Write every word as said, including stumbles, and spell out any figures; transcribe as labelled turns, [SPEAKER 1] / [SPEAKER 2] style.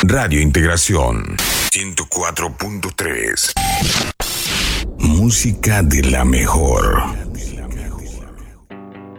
[SPEAKER 1] Radio Integración ciento cuatro punto tres. Música de la mejor.